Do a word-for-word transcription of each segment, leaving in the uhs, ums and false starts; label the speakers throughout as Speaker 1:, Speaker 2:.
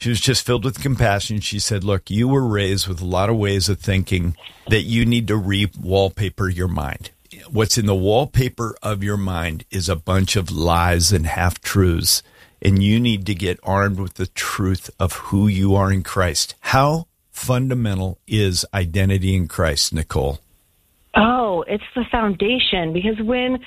Speaker 1: She was just filled with compassion. She said, look, you were raised with a lot of ways of thinking that you need to re-wallpaper your mind. What's in the wallpaper of your mind is a bunch of lies and half-truths, and you need to get armed with the truth of who you are in Christ. How fundamental is identity in Christ, Nicole?
Speaker 2: Oh, it's the foundation, because when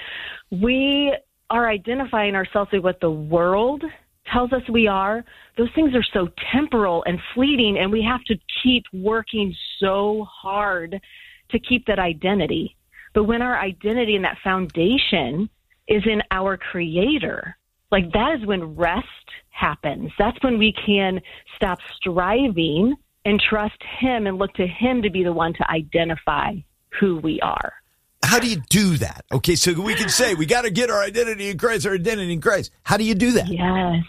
Speaker 2: we are identifying ourselves with what the world tells us we are, those things are so temporal and fleeting, and we have to keep working so hard to keep that identity. But when our identity and that foundation is in our Creator, like that is when rest happens. That's when we can stop striving and trust Him and look to Him to be the one to identify who we are.
Speaker 1: How do you do that? Okay, so we can say we got to get our identity in Christ, our identity in Christ. How do you do that?
Speaker 2: Yes.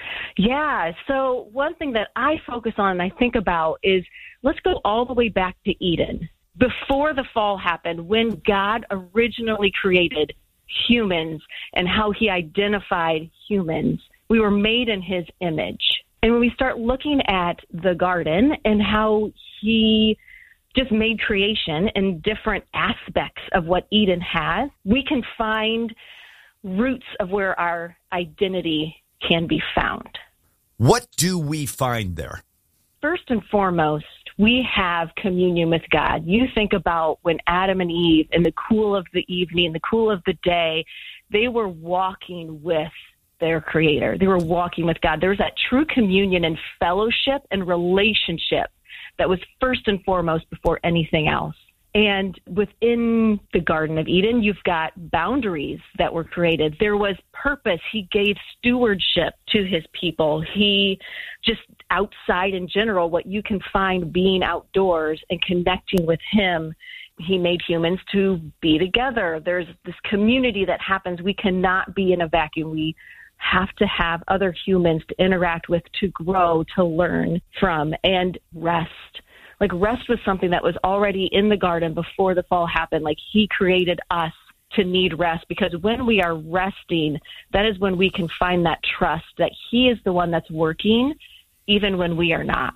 Speaker 2: Yeah. So one thing that I focus on and I think about is let's go all the way back to Eden. Before the fall happened, when God originally created humans and how He identified humans, we were made in His image. And when we start looking at the garden and how He just made creation in different aspects of what Eden has, we can find roots of where our identity can be found.
Speaker 1: What do we find there?
Speaker 2: First and foremost, we have communion with God. You think about when Adam and Eve, in the cool of the evening, the cool of the day, they were walking with their Creator. They were walking with God. There was that true communion and fellowship and relationship that was first and foremost before anything else. And within the Garden of Eden, you've got boundaries that were created. There was purpose. He gave stewardship to His people. He just outside in general, what you can find being outdoors and connecting with Him, He made humans to be together. There's this community that happens. We cannot be in a vacuum. We have to have other humans to interact with, to grow, to learn from, and rest. Like rest was something that was already in the garden before the fall happened. Like He created us to need rest, because when we are resting, that is when we can find that trust that He is the one that's working, even when we are not.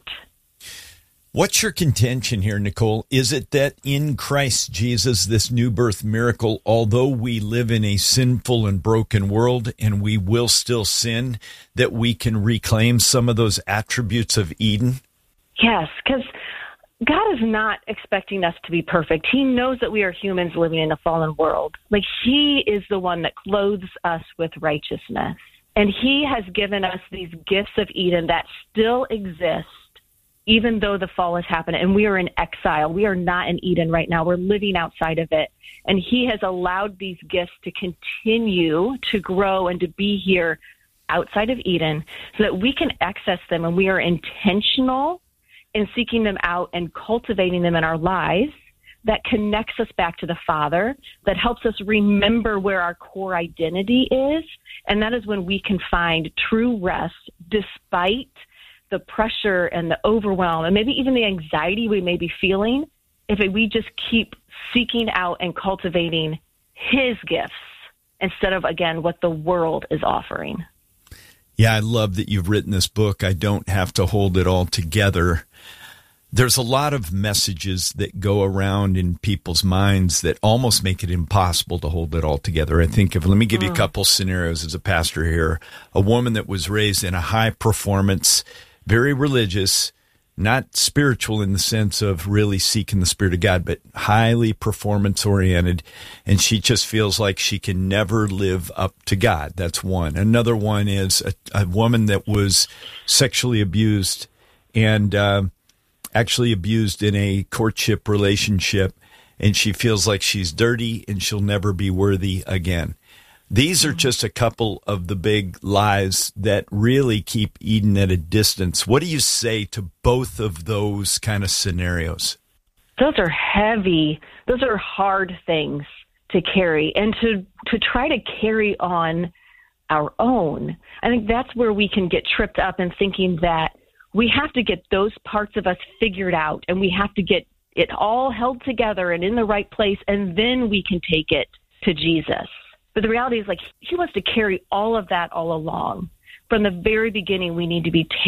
Speaker 1: What's your contention here, Nicole? Is it that in Christ Jesus, this new birth miracle, although we live in a sinful and broken world and we will still sin, that we can reclaim some of those attributes of Eden?
Speaker 2: Yes, because God is not expecting us to be perfect. He knows that we are humans living in a fallen world. Like He is the one that clothes us with righteousness. And He has given us these gifts of Eden that still exist, even though the fall has happened. And we are in exile. We are not in Eden right now. We're living outside of it. And He has allowed these gifts to continue to grow and to be here outside of Eden so that we can access them, and we are intentional in seeking them out and cultivating them in our lives. That connects us back to the Father, that helps us remember where our core identity is. And that is when we can find true rest despite the pressure and the overwhelm and maybe even the anxiety we may be feeling, if we just keep seeking out and cultivating His gifts instead of, again, what the world is offering.
Speaker 1: Yeah, I love that you've written this book. I don't have to hold it all together. There's a lot of messages that go around in people's minds that almost make it impossible to hold it all together. I think of, let me give you a couple scenarios as a pastor here. A woman that was raised in a high performance, very religious, not spiritual in the sense of really seeking the Spirit of God, but highly performance oriented. And she just feels like she can never live up to God. That's one. Another one is a, a woman that was sexually abused and, uh, actually abused in a courtship relationship, and she feels like she's dirty and she'll never be worthy again. These are just a couple of the big lies that really keep Eden at a distance. What do you say to both of those kind of scenarios?
Speaker 2: Those are heavy. Those are hard things to carry, and to, to try to carry on our own. I think that's where we can get tripped up in thinking that we have to get those parts of us figured out, and we have to get it all held together and in the right place, and then we can take it to Jesus. But the reality is, like, He wants to carry all of that all along. From the very beginning, we need to be